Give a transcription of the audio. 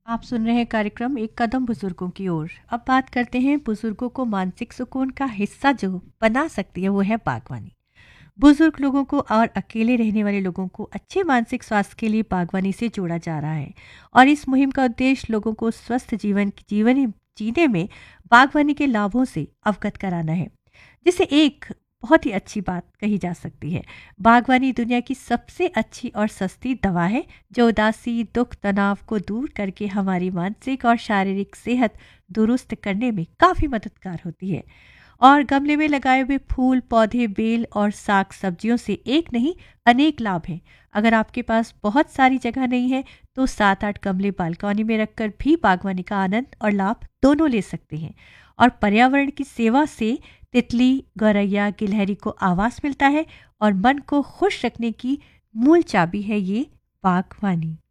आप सुन रहे हैं कार्यक्रम एक कदम बुजुर्गों की ओर। अब बात करते हैं बुजुर्गों को मानसिक सुकून का हिस्सा जो बना सकती है, वो है बागवानी। बुजुर्ग लोगों को और अकेले रहने वाले लोगों को अच्छे मानसिक स्वास्थ्य के लिए बागवानी से जोड़ा जा रहा है। और इस मुहिम का उद्देश्य लोगों को स्वस्थ जीवन जीने में बागवानी के लाभों से अवगत कराना है, जिसे एक बहुत ही अच्छी बात कही जा सकती है। बागवानी दुनिया की सबसे अच्छी और सस्ती दवा है, जो उदासी, दुख, तनाव को दूर करके हमारी मानसिक और शारीरिक सेहत दुरुस्त करने में काफ़ी मददगार होती है। और गमले में लगाए हुए फूल, पौधे, बेल और साग सब्जियों से एक नहीं अनेक लाभ हैं। अगर आपके पास बहुत सारी जगह नहीं है तो 7-8 गमले बालकनी में रखकर भी बागवानी का आनंद और लाभ दोनों ले सकते हैं। और पर्यावरण की सेवा से तितली, गौरैया, गिलहरी को आवास मिलता है और मन को खुश रखने की मूल चाबी है ये बागवानी।